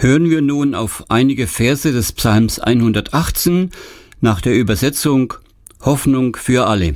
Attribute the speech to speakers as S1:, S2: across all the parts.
S1: Hören wir nun auf einige Verse des Psalms 118 nach der Übersetzung Hoffnung für alle.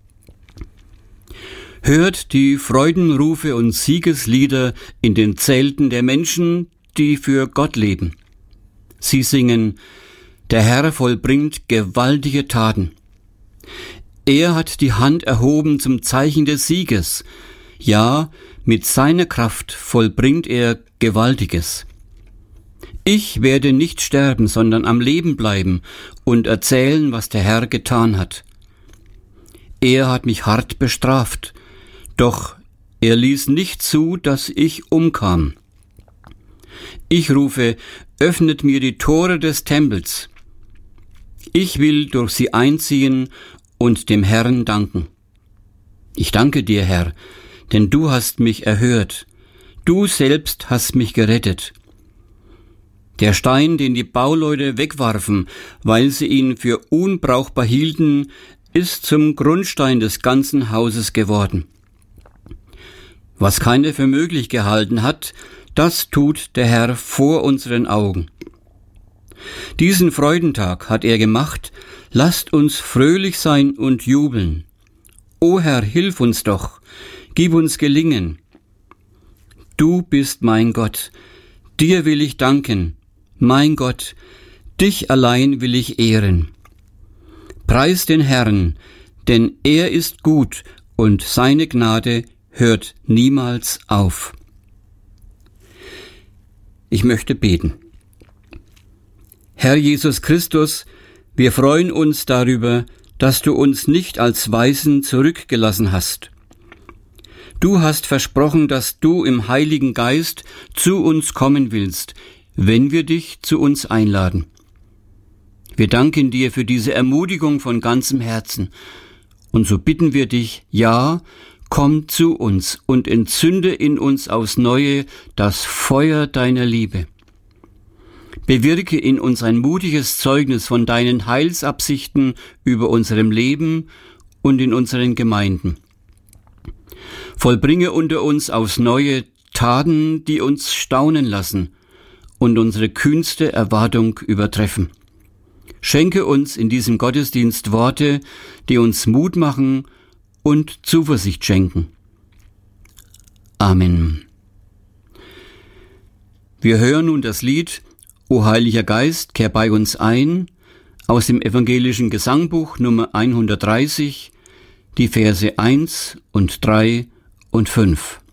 S1: Hört die Freudenrufe und Siegeslieder in den Zelten der Menschen, die für Gott leben. Sie singen: Der Herr vollbringt gewaltige Taten. Er hat die Hand erhoben zum Zeichen des Sieges. Ja, mit seiner Kraft vollbringt er Gewaltiges. Ich werde nicht sterben, sondern am Leben bleiben und erzählen, was der Herr getan hat. Er hat mich hart bestraft, doch er ließ nicht zu, dass ich umkam. Ich rufe: Öffnet mir die Tore des Tempels. Ich will durch sie einziehen und dem Herrn danken. Ich danke dir, Herr, denn du hast mich erhört. Du selbst hast mich gerettet. Der Stein, den die Bauleute wegwarfen, weil sie ihn für unbrauchbar hielten, ist zum Grundstein des ganzen Hauses geworden. Was keiner für möglich gehalten hat, das tut der Herr vor unseren Augen. Diesen Freudentag hat er gemacht, lasst uns fröhlich sein und jubeln. O Herr, hilf uns doch, gib uns Gelingen. Du bist mein Gott, dir will ich danken, mein Gott, dich allein will ich ehren. Preis den Herrn, denn er ist gut und seine Gnade hört niemals auf. Ich möchte beten. Herr Jesus Christus, wir freuen uns darüber, dass du uns nicht als Waisen zurückgelassen hast. Du hast versprochen, dass du im Heiligen Geist zu uns kommen willst, wenn wir dich zu uns einladen. Wir danken dir für diese Ermutigung von ganzem Herzen. Und so bitten wir dich, ja, komm zu uns und entzünde in uns aufs Neue das Feuer deiner Liebe. Bewirke in uns ein mutiges Zeugnis von deinen Heilsabsichten über unserem Leben und in unseren Gemeinden. Vollbringe unter uns aufs Neue Taten, die uns staunen lassen und unsere kühnste Erwartung übertreffen. Schenke uns in diesem Gottesdienst Worte, die uns Mut machen und Zuversicht schenken. Amen. Wir hören nun das Lied O Heiliger Geist, kehr bei uns ein, aus dem evangelischen Gesangbuch Nummer 130, die Verse 1 und 3 und 5.